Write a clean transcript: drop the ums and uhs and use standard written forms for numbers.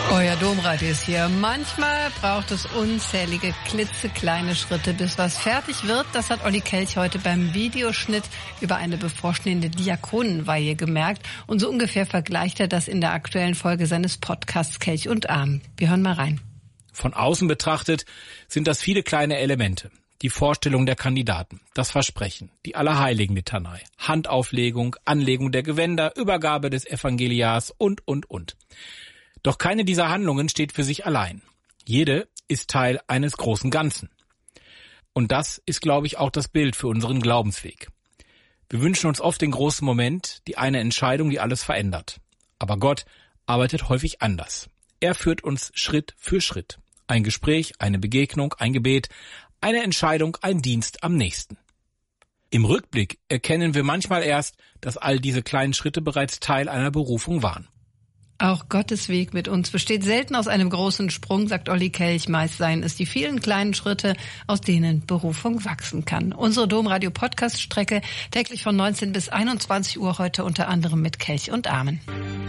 Euer Domradio ist hier. Manchmal braucht es unzählige klitzekleine Schritte, bis was fertig wird. Das hat Olli Kelch heute beim Videoschnitt über eine bevorstehende Diakonenweihe gemerkt. Und so ungefähr vergleicht er das in der aktuellen Folge seines Podcasts Kelch und Arm. Wir hören mal rein. Von außen betrachtet sind das viele kleine Elemente. Die Vorstellung der Kandidaten, das Versprechen, die Allerheiligen-Litanei, Handauflegung, Anlegung der Gewänder, Übergabe des Evangeliars und. Doch keine dieser Handlungen steht für sich allein. Jede ist Teil eines großen Ganzen. Und das ist, glaube ich, auch das Bild für unseren Glaubensweg. Wir wünschen uns oft den großen Moment, die eine Entscheidung, die alles verändert. Aber Gott arbeitet häufig anders. Er führt uns Schritt für Schritt. Ein Gespräch, eine Begegnung, ein Gebet, eine Entscheidung, ein Dienst am nächsten. Im Rückblick erkennen wir manchmal erst, dass all diese kleinen Schritte bereits Teil einer Berufung waren. Auch Gottes Weg mit uns besteht selten aus einem großen Sprung, sagt Olli Kelch. Meist seien es die vielen kleinen Schritte, aus denen Berufung wachsen kann. Unsere Domradio-Podcast-Strecke täglich von 19 bis 21 Uhr heute unter anderem mit Kelch und Armen.